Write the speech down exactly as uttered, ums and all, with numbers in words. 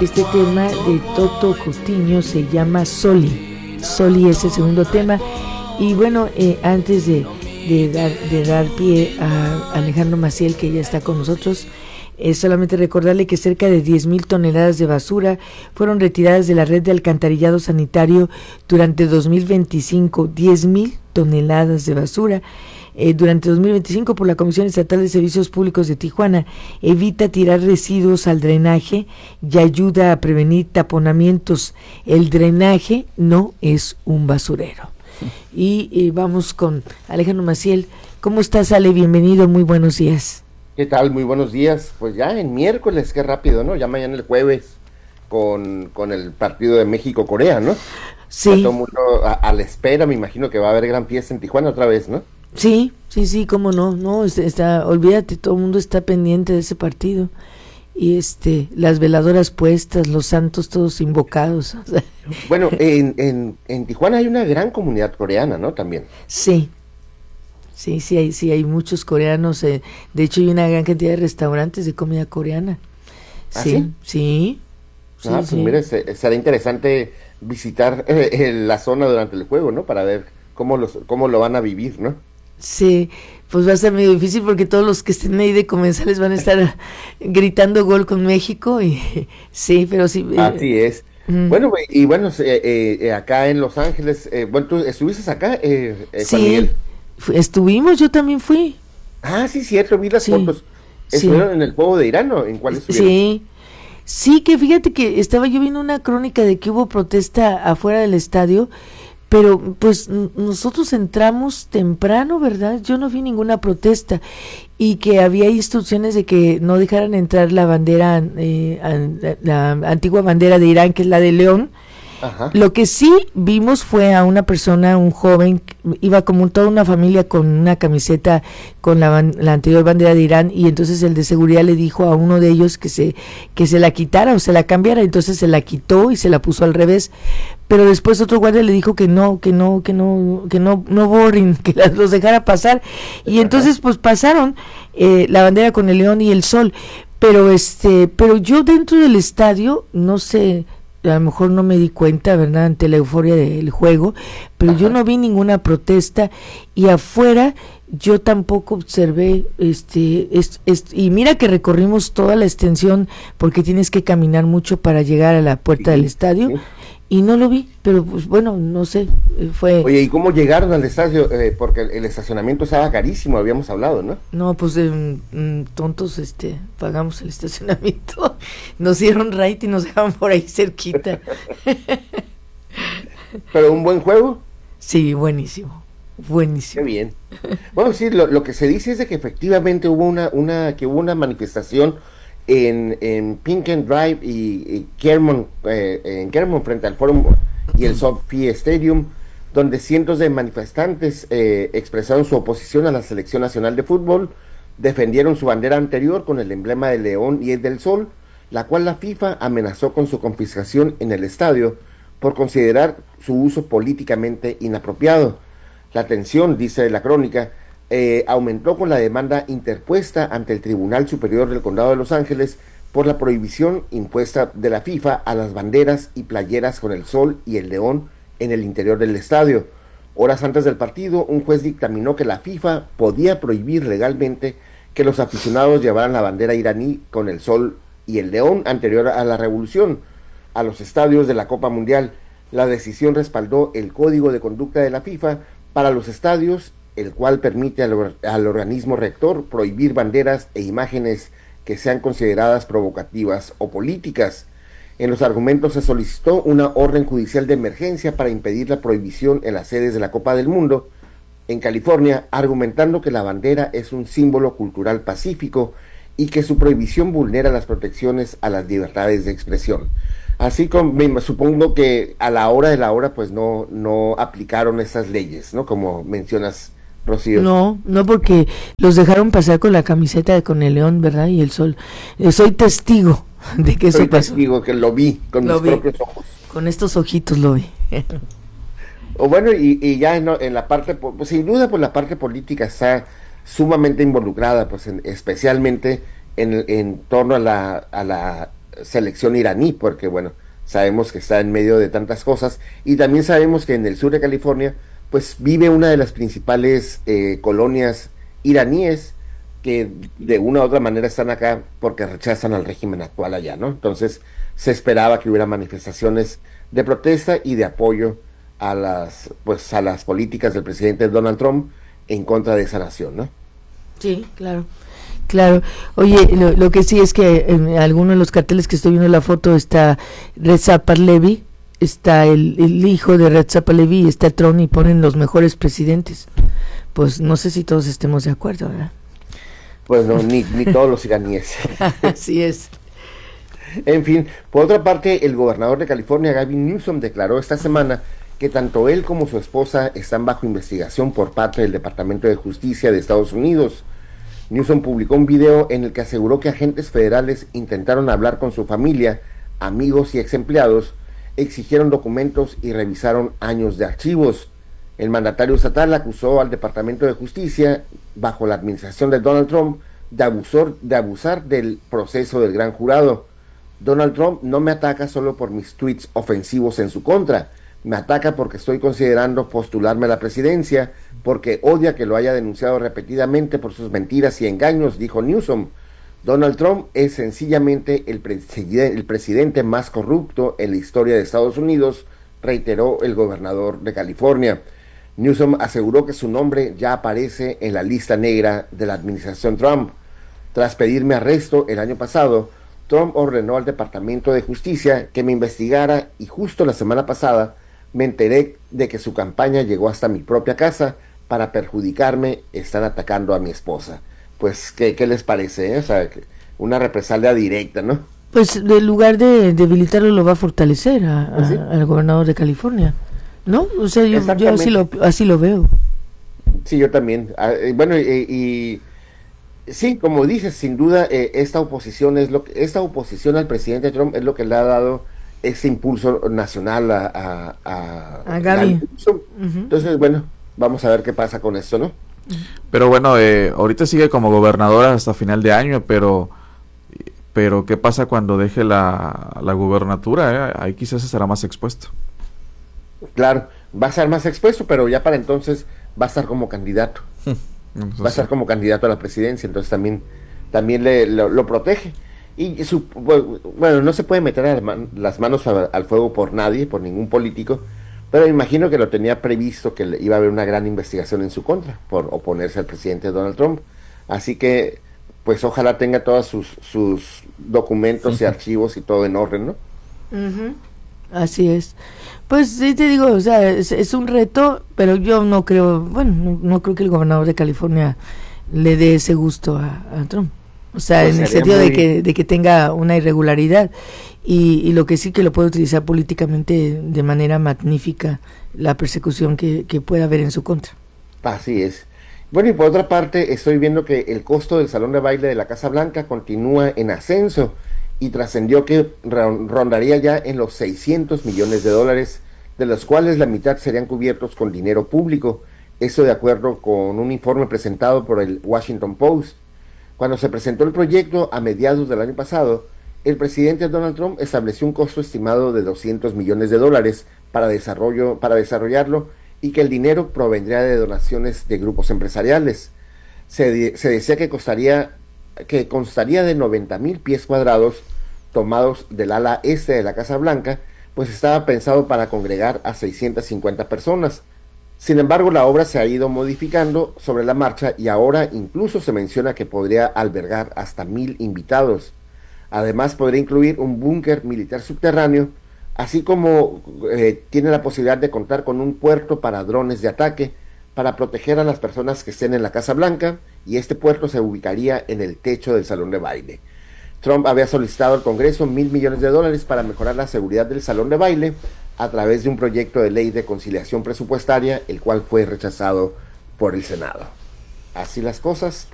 Este tema de Toto Cutiño se llama Soli. Soli es el segundo tema. Y bueno, eh, antes de, de, dar, de dar pie a Alejandro Maciel, que ya está con nosotros, eh, solamente recordarle que cerca de diez mil toneladas de basura fueron retiradas de la red de alcantarillado sanitario durante dos mil veinticinco. diez mil toneladas de basura. Eh, durante dos mil veinticinco por la Comisión Estatal de Servicios Públicos de Tijuana. Evita tirar residuos al drenaje y ayuda a prevenir taponamientos. El drenaje no es un basurero. Y eh, vamos con Alejandro Maciel. ¿Cómo estás, Ale? Bienvenido, muy buenos días. ¿Qué tal? Muy buenos días. Pues ya en miércoles, qué rápido, ¿no? Ya mañana el jueves con, con el partido de México-Corea, ¿no? Sí. Ya todo el mundo a, a la espera, me imagino que va a haber gran fiesta en Tijuana otra vez, ¿no? Sí, sí, sí, cómo no, no, está, está, olvídate, todo el mundo está pendiente de ese partido, y este, las veladoras puestas, los santos todos invocados. O sea. Bueno, en, en, en Tijuana hay una gran comunidad coreana, ¿no? También. Sí, sí, sí, hay, sí, hay muchos coreanos, eh, de hecho hay una gran cantidad de restaurantes de comida coreana. ¿Ah, sí? sí? Sí. sí Ah, pues sí. mire, se, será interesante visitar eh, eh, la zona durante el juego, ¿no? Para ver cómo, los, cómo lo van a vivir, ¿no? Sí, pues va a ser medio difícil porque todos los que estén ahí de comensales van a estar gritando gol con México y sí, pero sí. Eh, Así es. Mm. Bueno, y bueno, eh, eh, acá en Los Ángeles, eh, bueno, ¿tú estuviste acá, eh, eh, sí, Juan Miguel? Estuvimos, yo también fui. Ah, sí, cierto, vi las sí, fotos. ¿Estuvieron sí. en el juego de Irán o en cuál estuvieron? Sí, sí, que fíjate que estaba yo viendo una crónica de que hubo protesta afuera del estadio. Pero pues nosotros entramos temprano, ¿verdad? Yo no vi ninguna protesta y que había instrucciones de que no dejaran entrar la bandera, eh, la antigua bandera de Irán, que es la de León. Ajá. Lo que sí vimos fue a una persona, un joven, iba como toda una familia con una camiseta con la, la anterior bandera de Irán, y entonces el de seguridad le dijo a uno de ellos que se que se la quitara o se la cambiara, entonces se la quitó y se la puso al revés, pero después otro guardia le dijo que no, que no, que no, que no, no borren, que los dejara pasar, y entonces pues pasaron eh, la bandera con el león y el sol, pero este, pero yo dentro del estadio, no sé, a lo mejor no me di cuenta, ¿verdad?, ante la euforia del juego, pero Ajá. yo no vi ninguna protesta, y afuera yo tampoco observé, este, es, es, y mira que recorrimos toda la extensión, porque tienes que caminar mucho para llegar a la puerta sí, del estadio, sí. y no lo vi, pero pues bueno, no sé, fue... Oye, ¿y cómo llegaron al estadio? Eh, porque el, el estacionamiento estaba carísimo, habíamos hablado, ¿no? No, pues eh, mm, tontos, este, pagamos el estacionamiento, nos dieron right y nos dejaban por ahí cerquita. ¿Pero un buen juego? Sí, buenísimo, buenísimo. Qué bien. Bueno, sí, lo, lo que se dice es de que efectivamente hubo una, una, que hubo una manifestación en, en Pinken Drive y, y Kermon, eh, en Kermon frente al Forum y el SoFi Stadium, donde cientos de manifestantes eh, expresaron su oposición a la Selección Nacional de Fútbol, defendieron su bandera anterior con el emblema del león y el del sol, la cual la FIFA amenazó con su confiscación en el estadio por considerar su uso políticamente inapropiado. La tensión, dice la crónica, eh, aumentó con la demanda interpuesta ante el Tribunal Superior del Condado de Los Ángeles por la prohibición impuesta de la FIFA a las banderas y playeras con el sol y el león en el interior del estadio. Horas antes del partido, un juez dictaminó que la FIFA podía prohibir legalmente que los aficionados llevaran la bandera iraní con el sol y el león anterior a la revolución a los estadios de la Copa Mundial. La decisión respaldó el Código de Conducta de la FIFA para los estadios, el cual permite al, al organismo rector prohibir banderas e imágenes que sean consideradas provocativas o políticas. En los argumentos se solicitó una orden judicial de emergencia para impedir la prohibición en las sedes de la Copa del Mundo en California, argumentando que la bandera es un símbolo cultural pacífico y que su prohibición vulnera las protecciones a las libertades de expresión. Así como me supongo que a la hora de la hora pues no, no aplicaron esas leyes, ¿no? Como mencionas, Rocío. No, no, porque los dejaron pasar con la camiseta de con el león, ¿verdad? Y el sol. Eh, soy testigo de que soy eso pasó. Testigo que lo vi con lo mis vi. propios ojos. Con estos ojitos lo vi. O bueno, y, y ya en, en la parte, pues sin duda, pues la parte política está sumamente involucrada, pues en, especialmente en, en torno a la, a la selección iraní, porque bueno, sabemos que está en medio de tantas cosas, y también sabemos que en el sur de California, pues vive una de las principales eh, colonias iraníes, que de una u otra manera están acá porque rechazan al régimen actual allá, ¿no? Entonces se esperaba que hubiera manifestaciones de protesta y de apoyo a las, pues, a las políticas del presidente Donald Trump en contra de esa nación, ¿no? Sí, claro. Claro, oye, lo, lo que sí es que en algunos de los carteles que estoy viendo la foto está Reza Pahlavi, está el, el hijo de Reza Pahlavi, está Trump y ponen los mejores presidentes. Pues no sé si todos estemos de acuerdo, ¿verdad? Pues no, ni, ni todos los iraníes. Así es. En fin, por otra parte, el gobernador de California, Gavin Newsom, declaró esta semana que tanto él como su esposa están bajo investigación por parte del Departamento de Justicia de Estados Unidos. Newsom publicó un video en el que aseguró que agentes federales intentaron hablar con su familia, amigos y ex empleados, exigieron documentos y revisaron años de archivos. El mandatario estatal acusó al Departamento de Justicia, bajo la administración de Donald Trump, de abusar, de abusar del proceso del gran jurado. Donald Trump no me ataca solo por mis tweets ofensivos en su contra, me ataca porque estoy considerando postularme a la presidencia, porque odia que lo haya denunciado repetidamente por sus mentiras y engaños, dijo Newsom. Donald Trump es sencillamente el, preside- el presidente más corrupto en la historia de Estados Unidos, reiteró el gobernador de California. Newsom aseguró que su nombre ya aparece en la lista negra de la administración Trump. Tras pedirme arresto el año pasado, Trump ordenó al Departamento de Justicia que me investigara y justo la semana pasada me enteré de que su campaña llegó hasta mi propia casa para perjudicarme. Están atacando a mi esposa. Pues, ¿qué, qué les parece? Eh? O sea, una represalia directa, ¿no? Pues en lugar de debilitarlo lo va a fortalecer a, a, ¿sí? al gobernador de California, ¿no? O sea, yo, yo así, lo, así lo veo. Sí, yo también. Ah, bueno, y, y sí, como dices, sin duda eh, esta oposición es lo que, esta oposición al presidente Trump es lo que le ha dado ese impulso nacional a a, a, a Gaby. Uh-huh. Entonces, bueno, vamos a ver qué pasa con esto, ¿no? Pero bueno, eh, ahorita sigue como gobernadora hasta final de año, pero pero ¿qué pasa cuando deje la, la gubernatura? Eh? Ahí quizás estará más expuesto. Claro, va a estar más expuesto, pero ya para entonces va a estar como candidato. Entonces, va a estar como candidato a la presidencia, entonces también, también le, lo, lo protege. Y su, bueno, no se puede meter las manos al fuego por nadie, por ningún político, pero imagino que lo tenía previsto que iba a haber una gran investigación en su contra por oponerse al presidente Donald Trump. Así que, pues ojalá tenga todos sus, sus documentos uh-huh. y archivos y todo en orden, ¿no? Uh-huh. Así es. Pues sí te digo, o sea, es, es un reto, pero yo no creo, bueno, no, no creo que el gobernador de California le dé ese gusto a, a Trump. O sea, pues en el sentido muy... de que de que tenga una irregularidad y, y lo que sí que lo puede utilizar políticamente de manera magnífica la persecución que, que pueda haber en su contra. Así es. Bueno, y por otra parte, estoy viendo que el costo del salón de baile de la Casa Blanca continúa en ascenso y trascendió que rondaría ya en los seiscientos millones de dólares, de los cuales la mitad serían cubiertos con dinero público. Eso de acuerdo con un informe presentado por el Washington Post. Cuando se presentó el proyecto a mediados del año pasado, el presidente Donald Trump estableció un costo estimado de doscientos millones de dólares para, desarrollo, para desarrollarlo y que el dinero provendría de donaciones de grupos empresariales. Se, se decía que, costaría, que constaría de noventa mil pies cuadrados tomados del ala este de la Casa Blanca, pues estaba pensado para congregar a seiscientas cincuenta personas. Sin embargo, la obra se ha ido modificando sobre la marcha y ahora incluso se menciona que podría albergar hasta mil invitados. Además, podría incluir un búnker militar subterráneo, así como eh, tiene la posibilidad de contar con un puerto para drones de ataque para proteger a las personas que estén en la Casa Blanca, y este puerto se ubicaría en el techo del salón de baile. Trump había solicitado al Congreso mil millones de dólares para mejorar la seguridad del salón de baile a través de un proyecto de ley de conciliación presupuestaria, el cual fue rechazado por el Senado. Así las cosas.